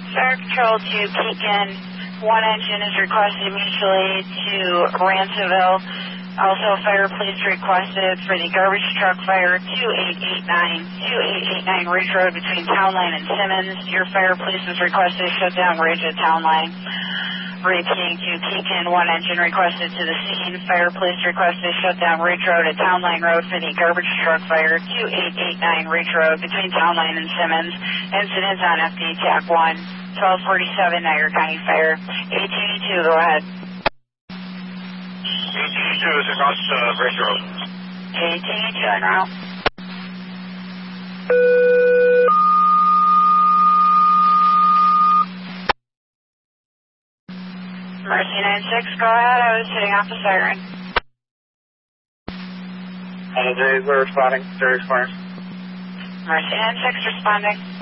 Fire Control to Pekin. One engine is requested mutually to Ransomville. Also, fire police requested for the garbage truck fire 2889 Ridge Road between Town Line and Simmons. Your fire police is requested to shut down Ridge at Town Line. Repeating to Pekin, one engine requested to the scene. Fire police requested to shut down Ridge Road at Town Line Road for the garbage truck fire 2889 Ridge Road between Town Line and Simmons. Incidents on FD TAC 1, 1247 Niagara County Fire. 1882, go ahead. 1882 is across Ridge Road. 1882 en route. Mercy 96, go ahead. I was hitting off the siren. Jays are responding. They're responding. Mercy 96 responding.